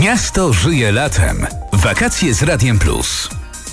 Miasto żyje latem. Wakacje z Radiem Plus.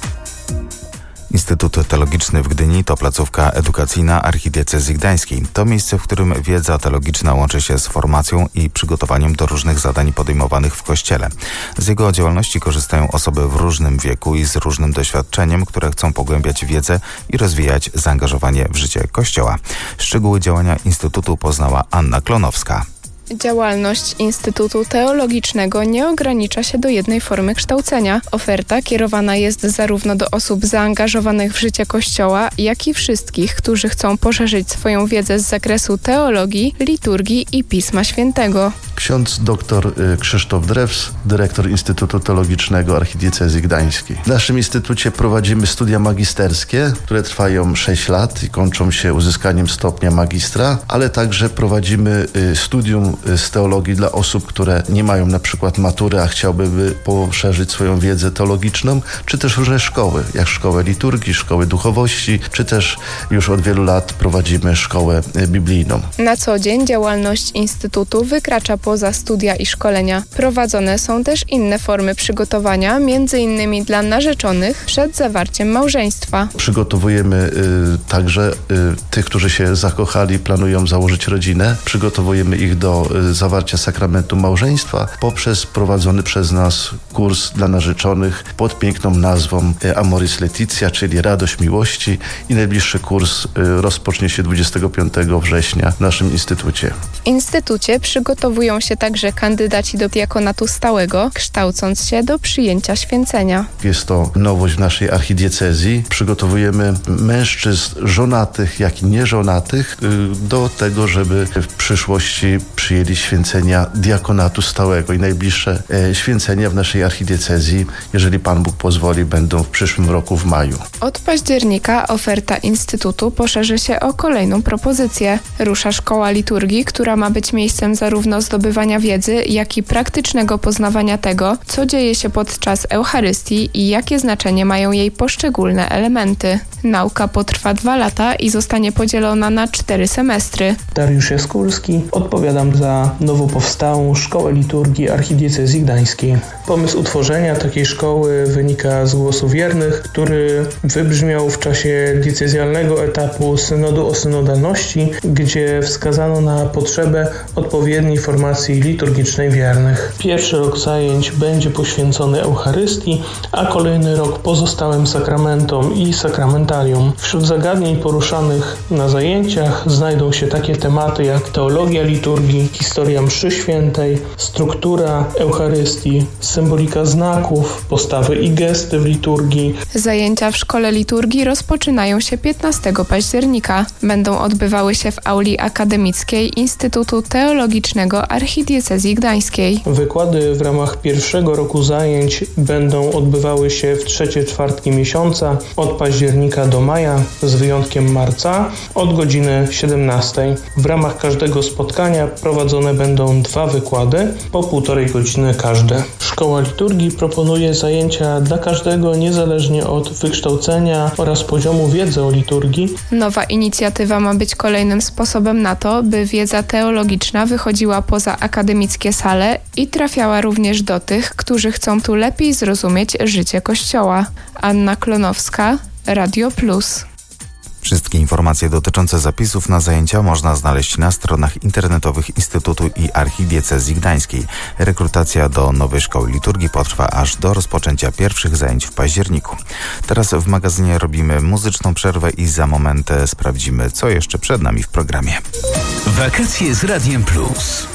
Instytut Teologiczny w Gdyni to placówka edukacyjna Archidiecezji Gdańskiej. To miejsce, w którym wiedza teologiczna łączy się z formacją i przygotowaniem do różnych zadań podejmowanych w Kościele. Z jego działalności korzystają osoby w różnym wieku i z różnym doświadczeniem, które chcą pogłębiać wiedzę i rozwijać zaangażowanie w życie Kościoła. Szczegóły działania Instytutu poznała Anna Klonowska. Działalność Instytutu Teologicznego nie ogranicza się do jednej formy kształcenia. Oferta kierowana jest zarówno do osób zaangażowanych w życie Kościoła, jak i wszystkich, którzy chcą poszerzyć swoją wiedzę z zakresu teologii, liturgii i Pisma Świętego. Ksiądz dr Krzysztof Drews, dyrektor Instytutu Teologicznego Archidiecezji Gdańskiej. W naszym instytucie prowadzimy studia magisterskie, które trwają 6 lat i kończą się uzyskaniem stopnia magistra, ale także prowadzimy studium z teologii dla osób, które nie mają na przykład matury, a chciałby poszerzyć swoją wiedzę teologiczną, czy też różne szkoły, jak szkołę liturgii, szkoły duchowości, czy też już od wielu lat prowadzimy szkołę biblijną. Na co dzień działalność Instytutu wykracza poza studia i szkolenia. Prowadzone są też inne formy przygotowania, m.in. dla narzeczonych przed zawarciem małżeństwa. Przygotowujemy także tych, którzy się zakochali, planują założyć rodzinę. Przygotowujemy ich do zawarcia sakramentu małżeństwa poprzez prowadzony przez nas kurs dla narzeczonych pod piękną nazwą Amoris Laetitia, czyli Radość Miłości, i najbliższy kurs rozpocznie się 25 września w naszym instytucie. W instytucie przygotowują się także kandydaci do diakonatu stałego, kształcąc się do przyjęcia święcenia. Jest to nowość w naszej archidiecezji. Przygotowujemy mężczyzn żonatych, jak i nieżonatych do tego, żeby w przyszłości przyjęli święcenia diakonatu stałego, i najbliższe święcenia w naszej archidiecezji, jeżeli Pan Bóg pozwoli, będą w przyszłym roku w maju. Od października oferta Instytutu poszerzy się o kolejną propozycję. Rusza szkoła liturgii, która ma być miejscem zarówno zdobywania wiedzy, jak i praktycznego poznawania tego, co dzieje się podczas Eucharystii i jakie znaczenie mają jej poszczególne elementy. Nauka potrwa 2 lata i zostanie podzielona na 4 semestry. Dariusz Jaskólski, odpowiadam za nowo powstałą Szkołę Liturgii Archidiecezji Gdańskiej. Pomysł utworzenia takiej szkoły wynika z głosu wiernych, który wybrzmiał w czasie diecezjalnego etapu synodu o synodalności, gdzie wskazano na potrzebę odpowiedniej formacji liturgicznej wiernych. Pierwszy rok zajęć będzie poświęcony Eucharystii, a kolejny rok pozostałym sakramentom i sakramentarium. Wśród zagadnień poruszanych na zajęciach znajdą się takie tematy jak teologia liturgii, historia mszy świętej, struktura Eucharystii, symbolika znaków, postawy i gesty w liturgii. Zajęcia w Szkole Liturgii rozpoczynają się 15 października. Będą odbywały się w auli akademickiej Instytutu Teologicznego Archidiecezji Gdańskiej. Wykłady w ramach pierwszego roku zajęć będą odbywały się w 3 czwartki miesiąca od października do maja, z wyjątkiem marca, od godziny 17. W ramach każdego spotkania prowadzone będą 2 wykłady po 1,5 godziny każde. Szkoła Liturgii proponuje zajęcia dla każdego niezależnie od wykształcenia oraz poziomu wiedzy o liturgii. Nowa inicjatywa ma być kolejnym sposobem na to, by wiedza teologiczna wychodziła poza akademickie sale i trafiała również do tych, którzy chcą tu lepiej zrozumieć życie Kościoła. Anna Klonowska, Radio Plus. Wszystkie informacje dotyczące zapisów na zajęcia można znaleźć na stronach internetowych Instytutu i Archidiecezji Gdańskiej. Rekrutacja do nowej szkoły liturgii potrwa aż do rozpoczęcia pierwszych zajęć w październiku. Teraz w magazynie robimy muzyczną przerwę i za moment sprawdzimy, co jeszcze przed nami w programie. Wakacje z Radiem Plus.